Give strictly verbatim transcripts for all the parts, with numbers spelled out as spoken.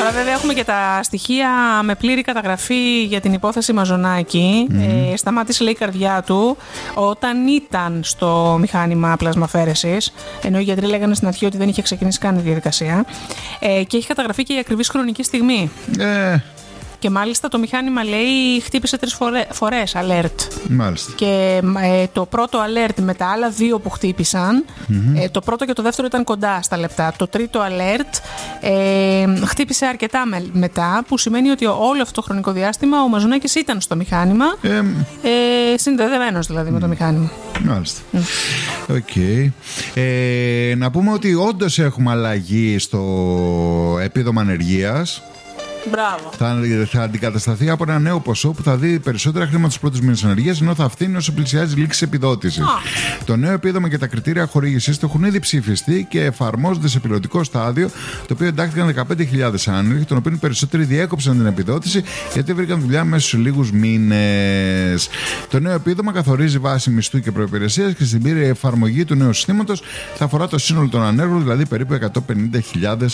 Τώρα βέβαια έχουμε και τα στοιχεία με πλήρη καταγραφή για την υπόθεση Μαζονάκη. Mm-hmm. Ε, σταμάτησε, λέει, η καρδιά του όταν ήταν στο μηχάνημα πλασμαφέρεσης, ενώ οι γιατροί λέγανε στην αρχή ότι δεν είχε ξεκινήσει καν η διαδικασία. Ε, και έχει καταγραφεί και η ακριβής χρονική στιγμή. Ε. Και μάλιστα το μηχάνημα, λέει, χτύπησε τρεις φορέ, φορές alert. Μάλιστα. Και ε, το πρώτο alert με τα άλλα δύο που χτύπησαν, mm-hmm. ε, το πρώτο και το δεύτερο ήταν κοντά στα λεπτά. Το τρίτο alert ε, χτύπησε αρκετά με, μετά, που σημαίνει ότι όλο αυτό το χρονικό διάστημα ο Μαζονάκης ήταν στο μηχάνημα, ε, ε, συνδεδεμένος δηλαδή mm. με το μηχάνημα. Μάλιστα. Οκ. Mm. Okay. Ε, να πούμε ότι όντως έχουμε αλλαγή στο επίδομα ανεργίας. Μπράβο. Θα, θα αντικατασταθεί από ένα νέο ποσό που θα δει περισσότερα χρήματα στους πρώτους μήνες ανεργίας, ενώ θα φθήνει όσο πλησιάζει η λήξη επιδότησης. Oh. Το νέο επίδομα και τα κριτήρια χορήγησης το έχουν ήδη ψηφιστεί και εφαρμόζονται σε πιλωτικό στάδιο, το οποίο εντάχθηκαν δεκαπέντε χιλιάδες άνεργοι, των οποίων περισσότεροι διέκοψαν την επιδότηση γιατί βρήκαν δουλειά μέσα στους λίγους μήνες. Το νέο επίδομα καθορίζει βάση μισθού και προϋπηρεσίας και στην πλήρη εφαρμογή του νέου συστήματος θα αφορά το σύνολο των ανέργων, δηλαδή περίπου εκατόν πενήντα χιλιάδες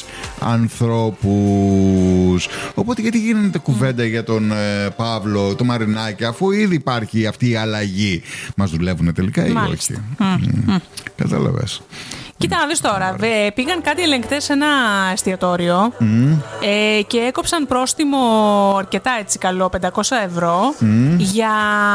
ανθρώπους. Οπότε γιατί γίνεται κουβέντα mm. για τον ε, Παύλο, το Μαρινάκη, αφού ήδη υπάρχει αυτή η αλλαγή? Μας δουλεύουν τελικά ή Μάλιστα. όχι? Mm. Mm. Κατάλαβες. Κοίτα να δεις τώρα, ε, πήγαν κάτι ελεγκτές σε ένα εστιατόριο mm. ε, και έκοψαν πρόστιμο αρκετά έτσι καλό, πεντακόσια ευρώ mm. για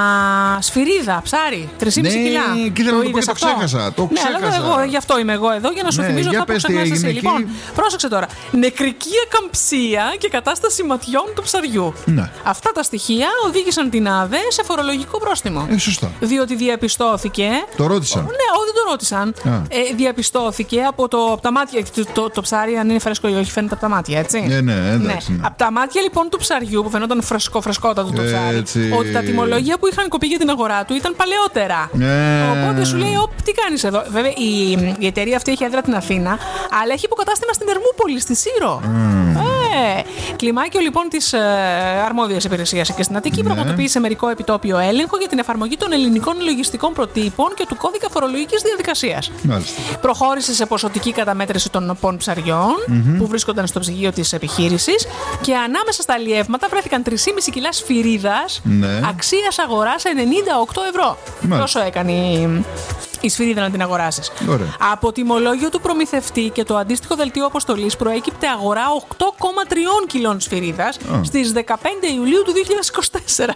σφυρίδα, ψάρι, τρία κόμμα πέντε κιλά. Ναι, κοίτα, το, το, το ξέχασα, το ναι, ξέχασα. Αλλά εγώ, γι' αυτό είμαι εγώ εδώ, για να σου ναι, θυμίζω αυτά που ξεχνάς εσύ. εκεί... Λοιπόν, πρόσεξε τώρα, νεκρική ακαμψία και κατάσταση ματιών του ψαριού. Ναι. Αυτά τα στοιχεία οδήγησαν την ΑΔΕ σε φορολογικό πρόστιμο. Ε, σωστά. Διότι διαπιστώθηκε... Το ρώτησαν. Ναι, όχι δεν το ρώτησαν. Ε, διαπιστώθηκε από, το, από τα μάτια. Το, το, το ψάρι, αν είναι φρέσκο ή όχι, φαίνεται από τα μάτια, έτσι. Ναι, ναι, εντάξει. Ναι. Ναι. Από τα μάτια λοιπόν του ψαριού, που φαινόταν φρεσκό, φρεσκότατο το ψάρι, έτσι. ότι τα τιμολόγια που είχαν κοπεί για την αγορά του ήταν παλαιότερα. Ναι. Οπότε σου λέει, Ωπ, τι κάνεις εδώ. Βέβαια, η, η εταιρεία αυτή έχει έδρα την Αθήνα, αλλά έχει υποκατάστημα στην Ερμούπολη, στη Σύρο. Mm. Ε, κλιμάκιο λοιπόν της ε, αρμόδιας υπηρεσίας και στην Αττική, ναι, πραγματοποίησε μερικό επιτόπιο έλεγχο για την εφαρμογή των ελληνικών λογιστικών προτύπων και του κώδικα φορολογικής διαδικασίας. Μάλιστα. Προχώρησε σε ποσοτική καταμέτρηση των νοπών ψαριών mm-hmm. που βρίσκονταν στο ψυγείο της επιχείρησης και ανάμεσα στα αλλιεύματα βρέθηκαν τρία κόμμα πέντε κιλά σφυρίδας, ναι, αξίας αγοράς ενενήντα οκτώ ευρώ. Τόσο έκανε η, η σφυρίδα να την αγοράσεις. Ωραία. Από τιμολόγιο του προμηθευτή και το αντίστοιχο δελτίο αποστολής προέκυπτε αγορά οκτώ κόμμα τρία κιλών σφυρίδας oh. στις δεκαπέντε Ιουλίου του δύο χιλιάδες είκοσι τέσσερα.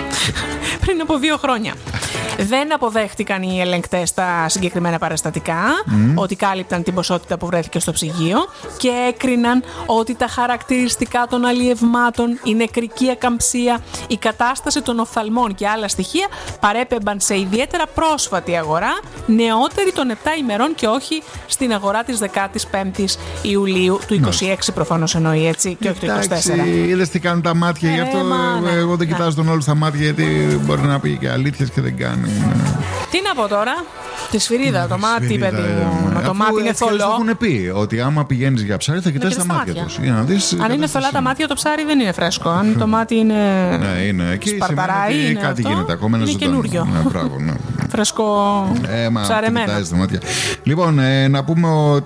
Πριν από δύο χρόνια. Δεν αποδέχτηκαν οι ελεγκτές τα συγκεκριμένα παραστατικά, mm. ότι κάλυπταν την ποσότητα που βρέθηκε στο ψυγείο και έκριναν ότι τα χαρακτηριστικά των αλλιευμάτων, η νεκρική ακαμψία, η κατάσταση των οφθαλμών και άλλα στοιχεία παρέπεμπαν σε ιδιαίτερα πρόσφατη αγορά, νεότερη των επτά ημερών και όχι στην αγορά της δεκάτης πέμπτης Ιουλίου του είκοσι έξι, προφανώς εννοεί, έτσι, και όχι του είκοσι τέσσερα. Είδες τι κάνουν τα μάτια, ε, γι' αυτό μα, ναι, εγώ δεν κοιτάζω τον όλο στα μάτια, γιατί μπορεί να πει και αλήθειες και δεν κάνει. Ναι. Τι να πω τώρα, τη σφυρίδα, το μάτι, παιδί μου. Το μάτι είναι θολό. Αφού έχουν πει ότι άμα πηγαίνεις για ψάρι θα κοιτάς τα μάτια τους. Αν είναι θολά τα μάτια, το ψάρι δεν είναι φρέσκο. Αν το μάτι είναι. Ναι, είναι. Εκεί σπαρταράει, είναι κάτι αυτό, γίνεται ακόμα. Είναι καινούριο. Ναι, μπράβο, ναι. Φρέσκο ψαρεμένο. Λοιπόν, ε, να πούμε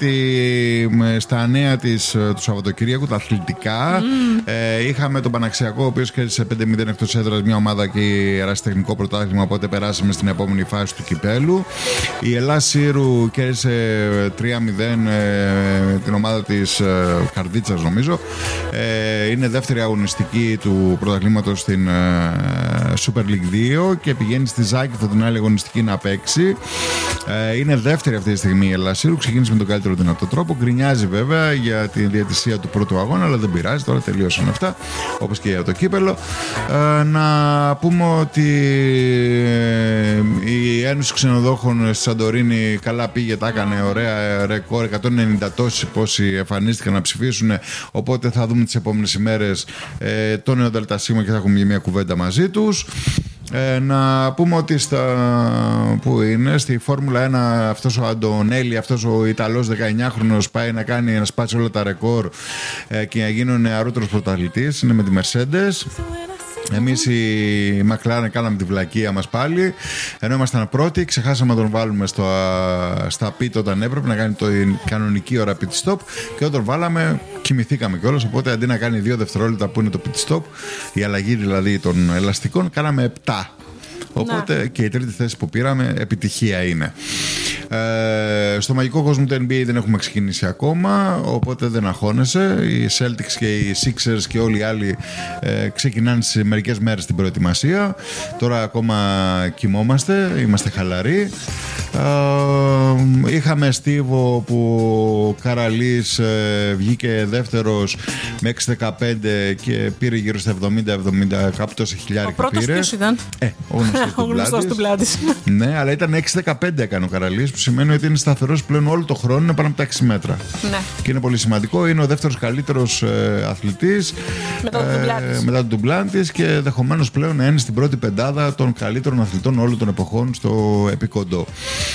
ότι στα νέα της, του Σαββατοκυριακού, τα αθλητικά, mm. ε, είχαμε τον Παναξιακό, ο οποίος κέρδισε πέντε μηδέν εκτός έδρας μια ομάδα και ερασιτεχνικό πρωτάθλημα, οπότε περάσαμε στην επόμενη φάση του κυπέλου. Η Ελλάς Σύρου κέρδισε τρία μηδέν ε, την ομάδα της ε, Καρδίτσας, νομίζω. Ε, είναι δεύτερη αγωνιστική του πρωταθλήματος στην ε, Super League δύο και πηγαίνει στη Ζάκηθο την άλλη αγωνιστική να παίξει. Ε, είναι δεύτερη αυτή τη στιγμή η Ελλάς Σύρου. Ξεκίνησε με τον καλύτερο δυνατό τρόπο. Γκρινιάζει βέβαια για τη διαιτησία του πρώτου αγώνα, αλλά δεν πειράζει. Τώρα τελείωσαν αυτά, όπως και για το κύπελο. Ε, να πούμε ότι η Ένωση Ξενοδόχων στη Σαντορίνη καλά πήγε, τα έκανε ωραία ρεκόρ. εκατόν ενενήντα τόσοι πόσοι εμφανίστηκαν να ψηφίσουν. Οπότε θα δούμε τις επόμενες ημέρες ε, το νέο ΔΣ και θα έχουμε μια κουβέντα μαζί τους. Ε, να πούμε ότι στα, που είναι, στη Φόρμουλα ένα αυτός ο Αντωνέλη, αυτός ο Ιταλός δεκαεννιάχρονος πάει να κάνει να σπάσει όλα τα ρεκόρ ε, και να γίνει ο νεαρότερος πρωταθλητής. Είναι με τη Mercedes. Εμείς η McLaren κάναμε τη βλακεία μας πάλι, ενώ ήμασταν πρώτοι, ξεχάσαμε να τον βάλουμε στο, στα pit όταν έπρεπε να κάνει το κανονική ώρα pit stop και όταν τον βάλαμε κοιμηθήκαμε κιόλας. Οπότε αντί να κάνει δύο δευτερόλεπτα που είναι το pit stop, η αλλαγή δηλαδή των ελαστικών, κάναμε επτά. Οπότε ναι. Και η τρίτη θέση που πήραμε επιτυχία είναι. Ε, στο μαγικό κόσμο του N B A δεν έχουμε ξεκινήσει ακόμα, οπότε δεν αγχώνεσαι. Οι Celtics και οι Sixers και όλοι οι άλλοι ε, ξεκινάνε σε μερικές μέρες την προετοιμασία. Τώρα ακόμα κοιμόμαστε, είμαστε χαλαροί. Ε, είχαμε Στίβο που ο Καραλής ε, βγήκε δεύτερος με έξι δεκαπέντε και πήρε γύρω στα εβδομήντα εβδομήντα κάπου τόσα χιλιάρικα. Ο πρώτος ποιος ήταν? Ε, ο γνωστός του Πλάτης. Ναι, αλλά ήταν έξι δεκαπέντε έκανε ο Καραλής, που σημαίνει ότι είναι σταθερός πλέον όλο το χρόνο, είναι πάνω από τα έξι μέτρα. Ναι. Και είναι πολύ σημαντικό. Είναι ο δεύτερος καλύτερος ε, αθλητής μετά τον Ντουμπλάν ε, τον Ντουμπλάν της και ενδεχομένως πλέον να είναι στην πρώτη πεντάδα των καλύτερων αθλητών όλων των εποχών στο επικοντό.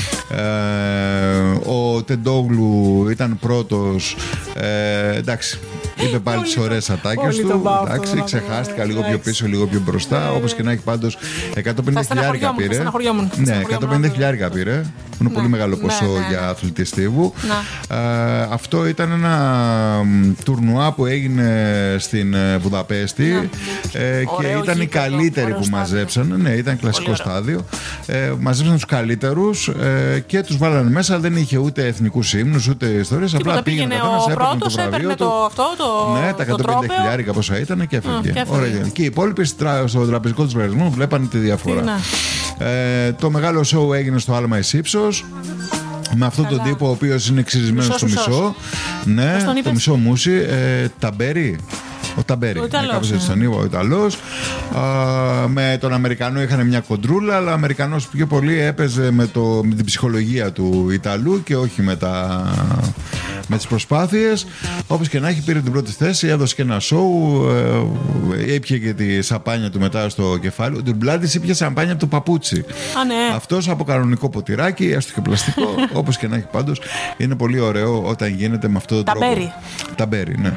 Ε, ο Τεντόγλου ήταν πρώτος. Ε, εντάξει. Είπε πάλι τις ωραίες ατάκες του. Εντάξει, ξεχάστηκα λίγο πιο πίσω, λίγο πιο μπροστά. Όπως και να έχει, πάντως εκατόν πενήντα χιλιάρικα πήρε. Ναι, εκατόν πενήντα χιλιάρικα πήρε. Είναι πολύ μεγάλο ποσό για αθλητή Στίβου. Αυτό ήταν ένα τουρνουά που έγινε στην Βουδαπέστη και ήταν οι καλύτεροι που μαζέψαν. Ναι, ήταν κλασικό στάδιο. Μαζέψαν τους καλύτερους και τους βάλανε μέσα. Δεν είχε ούτε εθνικούς ύμνους ούτε ιστορίες. Απλά πήγαινε ο πρώτος, έπαιρνε το αυτό. Ναι, τα εκατόν πενήντα χιλιάρικα πόσα ήταν και έφευγε. Ωραία. Και οι υπόλοιποι στο τραπεζικό του λογαριασμό βλέπανε τη διαφορά. Ε, το μεγάλο show έγινε στο Άλμα Ύψος. Με αυτόν τον τύπο ο οποίος είναι ξυρισμένος στο μισό. Ναι, το μισό μουσι. Ε, Ταμπέρι. Ο Ταμπέρι. Ο Ιταλός. Ναι. Ο Ιταλός. Α, με τον Αμερικανό είχαν μια κοντρούλα, αλλά ο Αμερικανός πιο πολύ έπαιζε με, το, με την ψυχολογία του Ιταλού και όχι με τα. Με τις προσπάθειες. Όπως και να έχει, πήρε την πρώτη θέση, έδωσε και ένα σοου, ε, έπιε και τη σαμπάνια του μετά στο κεφάλι. Ο Ντουρμπλάντης ήπια σαμπάνια από το παπούτσι. Α, ναι. Αυτός από κανονικό ποτηράκι, έστω και πλαστικό. Όπως και να έχει, πάντως είναι πολύ ωραίο όταν γίνεται με αυτόν τον τρόπο. Ταμπέρι. Ταμπέρι, ναι.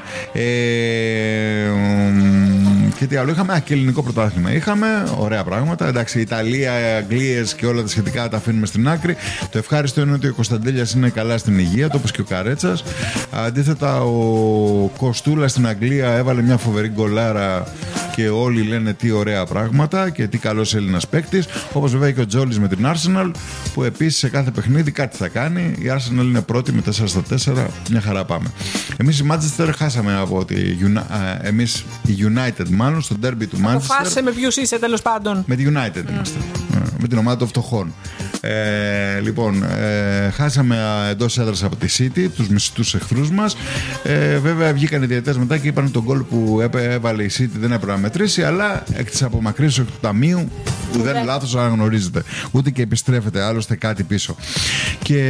Ε, και τι άλλο είχαμε? Α, και ελληνικό πρωτάθλημα είχαμε. Ωραία πράγματα. Εντάξει, Ιταλία, Αγγλίες και όλα τα σχετικά τα αφήνουμε στην άκρη. Το ευχάριστο είναι ότι ο Κωνσταντέλιας είναι καλά στην υγεία του, όπως και ο Καρέτσας. Αντίθετα, ο Κοστούλας στην Αγγλία έβαλε μια φοβερή γκολάρα και όλοι λένε τι ωραία πράγματα και τι καλός Έλληνας παίκτης. Όπως βέβαια και ο Τζόλις με την Arsenal, που επίσης σε κάθε παιχνίδι κάτι θα κάνει. Η Arsenal είναι πρώτη με τέσσερα στα τέσσερα. Μια χαρά πάμε. Εμείς η Manchester χάσαμε από τη United, εμείς η United μάλλον στο derby του Manchester. Αποφάσισε με ποιους είσαι τέλος πάντων. Με τη United mm. είμαστε. Με την ομάδα των φτωχών. Ε, λοιπόν, ε, χάσαμε εντός έδρας από τη City, τους μισητούς εχθρούς μας. Ε, βέβαια βγήκαν οι διαιτητές μετά και είπαν τον γκολ που έβαλε η City δεν έπρεπε να μετρήσει, αλλά εκ της απομακρύνσεως του ταμείου που δεν είναι λάθος αναγνωρίζεται. Ούτε και επιστρέφεται άλλωστε κάτι πίσω. Και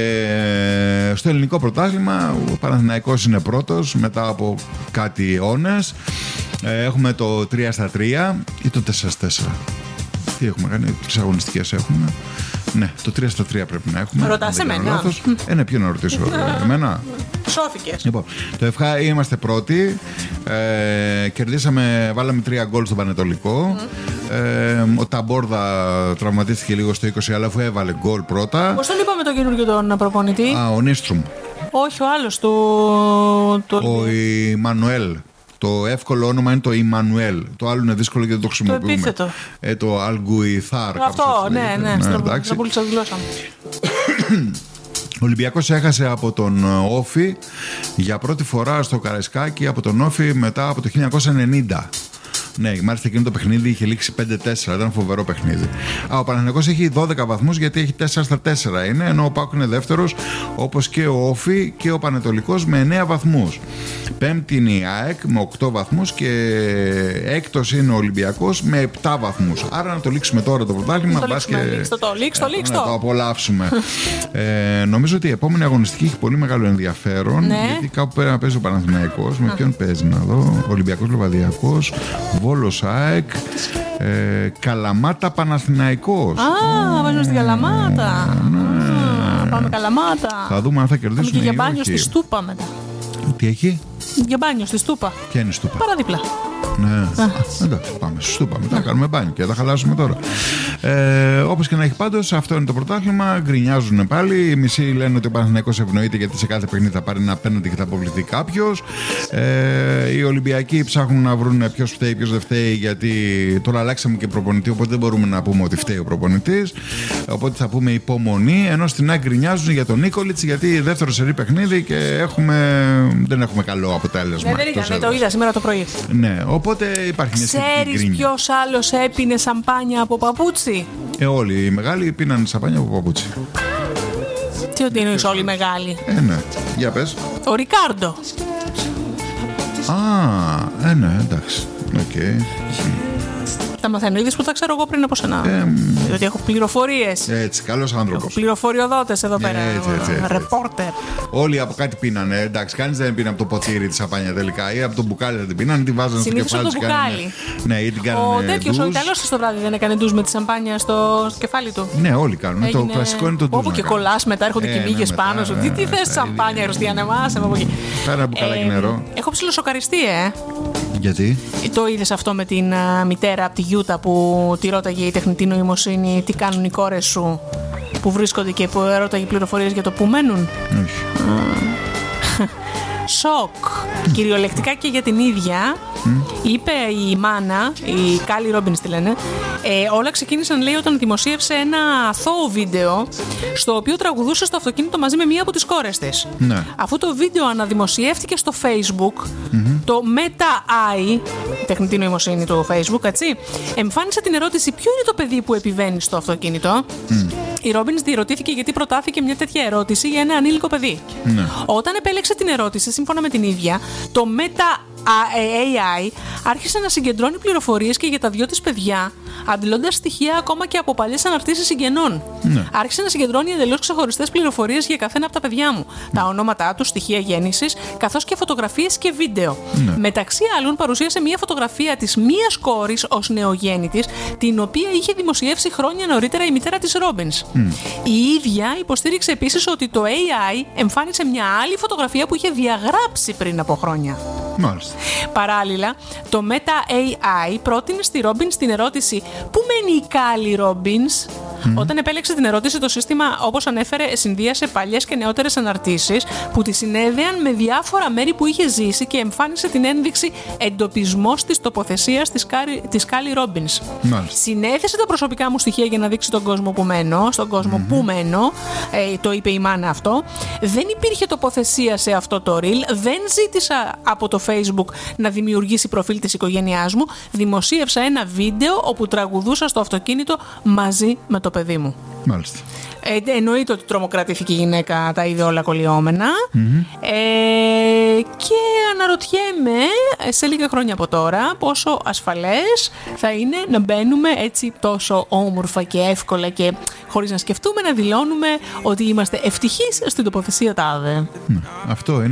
στο ελληνικό πρωτάθλημα ο Παναθηναϊκός είναι πρώτος μετά από κάτι αιώνες. Ε, έχουμε το τρία στα τρία ή το τέσσερα στα τέσσερα. Τι έχουμε κάνει, τρεις αγωνιστικές έχουμε. Ναι, το τρία στα τρία πρέπει να έχουμε. Ρωτάς εμένα. Ε, ναι, ποιο να ρωτήσω, εμένα. Σώθηκες. Λοιπόν, το ευχά, είμαστε πρώτοι. Ε, κερδίσαμε, βάλαμε τρία γκολ στο Πανετολικό. Mm. Ε, ο Ταμπόρδα τραυματίστηκε λίγο στο είκοσι, αλλά αφού έβαλε γκολ πρώτα. Πώς τον είπαμε τον καινούργιο τον προπονητή? Α, ο Νίστρουμ. Όχι, ο άλλος του. Το... Ο Ιμανουέλ. Το εύκολο όνομα είναι το Ιμανουέλ. Το άλλο είναι δύσκολο γιατί δεν το χρησιμοποιούμε. Το επίθετο. Ε, το Αλγκουιθάρ. Αυτό, ναι, ναι, ναι, εντάξει. Να πουλήσω τη γλώσσα μου. Ο Ολυμπιακός έχασε από τον Όφη για πρώτη φορά στο Καραϊσκάκι από τον Όφη μετά από το χίλια εννιακόσια ενενήντα. Ναι, μάλιστα εκείνο το παιχνίδι είχε λήξει πέντε τέσσερα, ήταν φοβερό παιχνίδι. Α, ο Παναθηναϊκός έχει δώδεκα βαθμούς γιατί έχει τέσσερα στα τέσσερα είναι, ενώ ο ΠΑΟΚ είναι δεύτερος, όπως και ο Όφη και ο Πανετολικός με εννέα βαθμούς. Πέμπτη είναι η ΑΕΚ με οκτώ βαθμούς και έκτος είναι ο Ολυμπιακός με επτά βαθμούς. Άρα να το λήξουμε τώρα το πρωτάθλημα. Το λήξουμε, και... λήξτε το, λήξτε το, λήξτε το. Να το απολαύσουμε. ε, νομίζω ότι η επόμενη αγωνιστική έχει πολύ μεγάλο ενδιαφέρον, ναι. Γιατί κάπου πέρα να παίζει ο Παναθηναϊκός. Με ποιον παίζει να δω? Ολυμπιακός Λοβαδιακός, Βόλος ΑΕΚ, ε, Καλαμάτα Παναθηναϊκός. Α, βάζουμε στην Καλαμάτα. Ναι. Πάμε Καλαμάτα. Θα δούμε αν θα κερδίσουμε. Πάμε και για μπάνιο στη Στούπα μετά. Τι έχει? Για μπάνιο στη Στούπα. Ποια είναι η Στούπα? Παραδίπλα. Ναι. Α, εντάξει, πάμε. Σωστό πάμε. Θα κάνουμε μπάνιο και θα χαλάσουμε τώρα. Ε, όπως και να έχει, πάντως, αυτό είναι το πρωτάθλημα. Γκρινιάζουν πάλι. Οι μισοί λένε ότι ο Παναθηναϊκός ευνοείται γιατί σε κάθε παιχνίδι θα πάρει ένα πέναλτι και θα αποβληθεί κάποιος. Ε, οι Ολυμπιακοί ψάχνουν να βρουν ποιος φταίει, ποιος δεν φταίει, γιατί τώρα αλλάξαμε και προπονητή. Οπότε δεν μπορούμε να πούμε ότι φταίει ο προπονητής. Οπότε θα πούμε υπομονή. Ενώ στην άκρη γκρινιάζουν για τον Νίκολιτς, γιατί δεύτερο σερί παιχνίδι και έχουμε, δεν έχουμε καλό αποτέλεσμα. Ναι, δεν ήταν, το είδα σήμερα το πρωί. Ναι, οπότε υπάρχει μια σχετική γκρίνια. Ξέρεις ποιος άλλος έπινε σαμπάνια από παπούτσι? Ε, όλοι οι μεγάλοι πίναν σαμπάνια από παπούτσι. Τι ότι εννοείς όλοι οι μεγάλοι? Ε, ναι. Για πες. Ο Ρικάρντο. Α, ε, ναι, εντάξει. Οκ. Okay. Τα μαθαίνω, είδες που τα ξέρω εγώ πριν από σένα. Ε, διότι έχω πληροφορίες. Έτσι, καλός άνθρωπος. Έχω πληροφοριοδότες εδώ πέρα. Έτσι, έτσι, έτσι, ρεπόρτερ. Όλοι από κάτι πίνανε. Εντάξει, κανείς δεν πίνε από το ποτήρι τη σαμπάνια τελικά. Ή από το μπουκάλι δεν την πίνανε, την βάζανε στο κεφάλι. Συνήθως από το μπουκάλι. Ναι, ή την κάνανε. Ο τέτοιος, ο Ιταλός το βράδυ δεν έκανε ντουζ με τη σαμπάνια στο κεφάλι του. Ναι, όλοι κάνουν. Έγινε... Το κλασικό είναι το ντουζ. Όπου και κολλάς μετά, έρχονται και μύγες πάνω σου. Τι, τι θες σαμπάνια, Χριστιανέ, μάσε από εκεί. Πέρα μπουκαλάκι νερό. Έχω ψιλοσοκαριστεί, ε. Γιατί? Το είδες αυτό με την uh, μητέρα από τη Γιούτα που τη ρώταγε η τεχνητή νοημοσύνη τι κάνουν οι κόρες σου που βρίσκονται και που ρώταγε πληροφορίες για το που μένουν? Όχι. Σοκ. Κυριολεκτικά και για την ίδια. Mm. Είπε η μάνα, η Κάλι Ρόμπινς τη λένε, ε, όλα ξεκίνησαν, λέει, όταν δημοσίευσε ένα αθώο βίντεο στο οποίο τραγουδούσε στο αυτοκίνητο μαζί με μία από τις κόρες της. Ναι. Αφού το βίντεο αναδημοσιεύτηκε στο Facebook, mm-hmm. το Meta έι άι, τεχνητή νοημοσύνη του Facebook, έτσι, εμφάνισε την ερώτηση ποιο είναι το παιδί που επιβαίνει στο αυτοκίνητο. Mm. Η Ρόμπινς διερωτήθηκε γιατί προτάθηκε μια τέτοια ερώτηση για ένα ανήλικο παιδί. Ναι. Όταν επέλεξε την ερώτηση, σύμφωνα με την ίδια, το Meta έι άι άρχισε να συγκεντρώνει πληροφορίες και για τα δυο της παιδιά, αντιλώντας στοιχεία ακόμα και από παλιές αναρτήσεις συγγενών. Ναι. Άρχισε να συγκεντρώνει εντελώς ξεχωριστές πληροφορίες για καθένα από τα παιδιά μου. Mm. Τα ονόματά τους, στοιχεία γέννησης, καθώς και φωτογραφίες και βίντεο. Ναι. Μεταξύ άλλων, παρουσίασε μια φωτογραφία της μίας κόρης ως νεογέννητης, την οποία είχε δημοσιεύσει χρόνια νωρίτερα η μητέρα της Ρόμπινς. Mm. Η ίδια υποστήριξε επίσης ότι το έι άι εμφάνισε μια άλλη φωτογραφία που είχε διαγράψει πριν από χρόνια. Μάλιστα. Παράλληλα, το Meta έι άι πρότεινε στη Ρόμπινς την ερώτηση «Πού μένει η Κάλι Ρόμπινς?» Mm. Όταν επέλεξε την ερώτηση, το σύστημα, όπως ανέφερε, συνδύασε παλιές και νεότερες αναρτήσεις που τη συνέδεαν με διάφορα μέρη που είχε ζήσει και εμφάνισε την ένδειξη «Εντοπισμός της τοποθεσίας της, Κάρι, της Κάλι Ρόμπινς». Mm. Συνέθεσε τα προσωπικά μου στοιχεία για να δείξει τον κόσμο που μένω, στον κόσμο mm-hmm. που μένω, ε, το είπε η μάνα αυτό. Δεν υπήρχε τοποθεσία σε αυτό το reel, δεν ζήτησα από το Facebook να δημιουργήσει προφίλ της οικογένειάς μου. Δημοσίευσα ένα βίντεο όπου τραγουδούσα στο αυτοκίνητο μαζί με το παιδί μου. Μάλιστα. Ε, εννοείται ότι τρομοκρατήθηκε η γυναίκα, τα είδε όλα κολλιόμενα. Mm-hmm. Ε, και αναρωτιέμαι σε λίγα χρόνια από τώρα πόσο ασφαλές θα είναι να μπαίνουμε έτσι τόσο όμορφα και εύκολα και χωρίς να σκεφτούμε να δηλώνουμε ότι είμαστε ευτυχείς στην τοποθεσία τάδε. Mm, αυτό είναι.